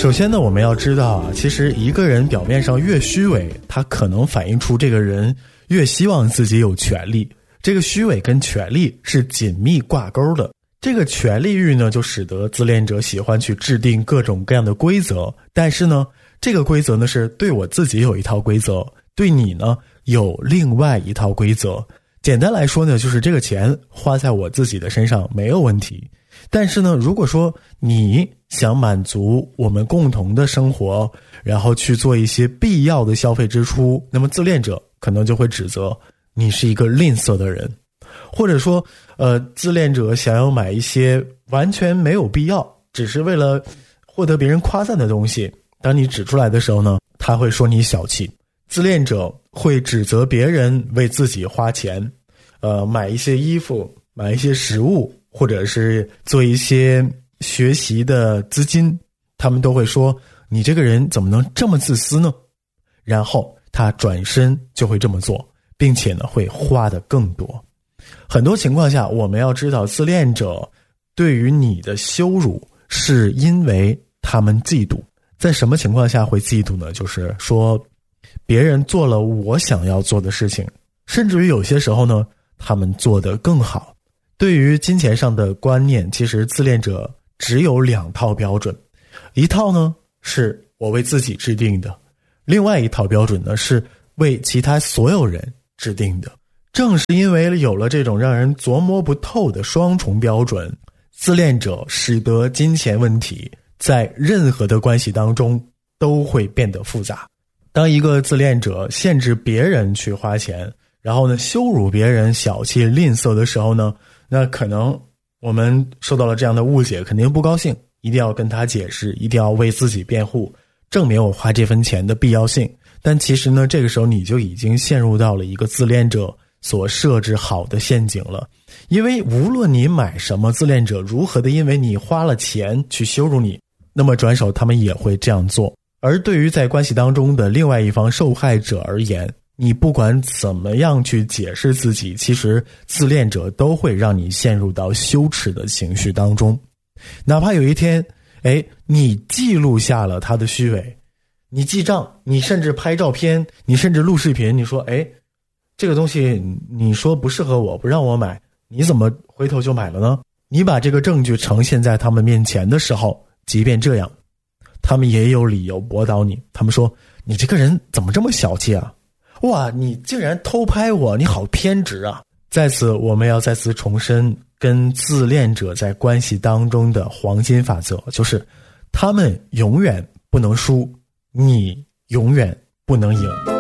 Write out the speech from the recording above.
首先呢，我们要知道啊，其实一个人表面上越虚伪，他可能反映出这个人越希望自己有权利。这个虚伪跟权利是紧密挂钩的。这个权利欲呢，就使得自恋者喜欢去制定各种各样的规则，但是呢，这个规则呢是对我自己有一套规则，对你呢有另外一套规则。简单来说呢，就是这个钱花在我自己的身上没有问题，但是呢，如果说你想满足我们共同的生活，然后去做一些必要的消费支出，那么自恋者可能就会指责你是一个吝啬的人，或者说自恋者想要买一些完全没有必要，只是为了获得别人夸赞的东西，当你指出来的时候呢，他会说你小气。自恋者会指责别人为自己花钱，买一些衣服，买一些食物，或者是做一些学习的资金，他们都会说你这个人怎么能这么自私呢？然后他转身就会这么做，并且呢会花得更多。很多情况下，我们要知道，自恋者对于你的羞辱是因为他们嫉妒。在什么情况下会嫉妒呢？就是说别人做了我想要做的事情，甚至于有些时候呢，他们做得更好。对于金钱上的观念，其实自恋者只有2套标准，一套呢是我为自己制定的，另外一套标准呢是为其他所有人制定的。正是因为有了这种让人琢磨不透的双重标准，自恋者使得金钱问题在任何的关系当中都会变得复杂。当一个自恋者限制别人去花钱，然后呢羞辱别人小气吝啬的时候呢，那可能我们受到了这样的误解，肯定不高兴，一定要跟他解释，一定要为自己辩护，证明我花这份钱的必要性。但其实呢，这个时候你就已经陷入到了一个自恋者所设置好的陷阱了。因为无论你买什么，自恋者如何的因为你花了钱去羞辱你，那么转手他们也会这样做。而对于在关系当中的另外一方受害者而言，你不管怎么样去解释自己，其实自恋者都会让你陷入到羞耻的情绪当中。哪怕有一天你记录下了他的虚伪，你记账，你甚至拍照片，你甚至录视频，你说这个东西你说不适合我，不让我买，你怎么回头就买了呢？你把这个证据呈现在他们面前的时候，即便这样，他们也有理由驳倒你。他们说你这个人怎么这么小气啊，哇，你竟然偷拍我，你好偏执啊。在此我们要再次重申跟自恋者在关系当中的黄金法则，就是他们永远不能输，你永远不能赢。